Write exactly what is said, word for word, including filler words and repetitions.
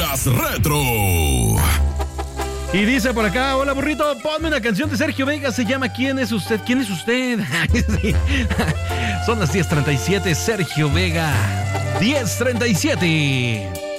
Más Retro. Y dice por acá, hola burrito, ponme una canción de Sergio Vega, se llama ¿Quién es usted? ¿Quién es usted? Sí. Son las diez treinta y siete, Sergio Vega, diez treinta y siete.